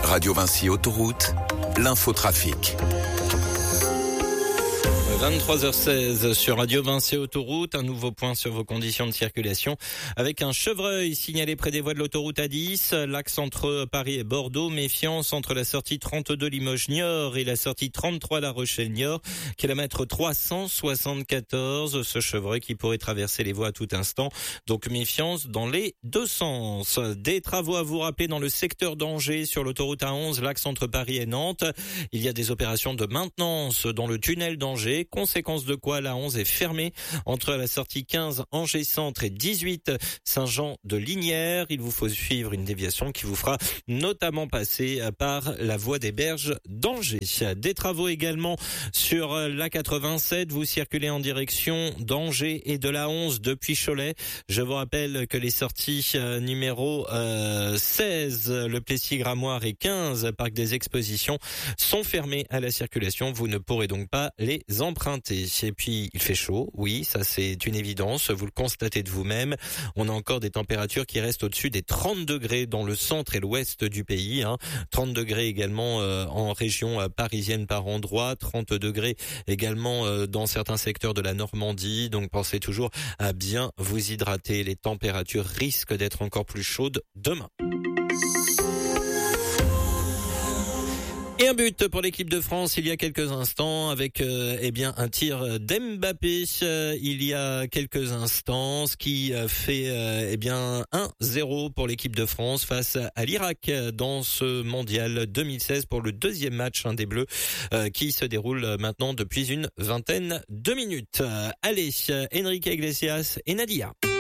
Radio Vinci Autoroute, l'infotrafic. 23h16 sur Radio Vinci Autoroute, un nouveau point sur vos conditions de circulation avec un chevreuil signalé près des voies de l'autoroute A10, l'axe entre Paris et Bordeaux, méfiance entre la sortie 32 Limoges-Niort et la sortie 33 La Rochelle-Niort, kilomètre 374, ce chevreuil qui pourrait traverser les voies à tout instant, donc méfiance dans les deux sens. Des travaux à vous rappeler dans le secteur d'Angers sur l'autoroute A11, l'axe entre Paris et Nantes, il y a des opérations de maintenance dans le tunnel d'Angers. Conséquence de quoi la 11 est fermée entre la sortie 15 Angers Centre et 18 Saint-Jean de Lignières. Il vous faut suivre une déviation qui vous fera notamment passer par la voie des Berges d'Angers. Des travaux également sur la 87. Vous circulez en direction d'Angers et de la 11 depuis Cholet. Je vous rappelle que les sorties numéro 16, le Plessis-Gramoire et 15, Parc des Expositions, sont fermées à la circulation. Vous ne pourrez donc pas les emprunter. Et puis, il fait chaud. Oui, ça c'est une évidence. Vous le constatez de vous-même. On a encore des températures qui restent au-dessus des 30 degrés dans le centre et l'ouest du pays. 30 degrés également en région parisienne par endroit. 30 degrés également dans certains secteurs de la Normandie. Donc, pensez toujours à bien vous hydrater. Les températures risquent d'être encore plus chaudes demain. Et un but pour l'équipe de France il y a quelques instants avec un tir d'Mbappé il y a quelques instants, ce qui fait 1-0 pour l'équipe de France face à l'Irak dans ce mondial 2016 pour le deuxième match des Bleus qui se déroule maintenant depuis une vingtaine de minutes. Allez, Enrique Iglesias et Nadia.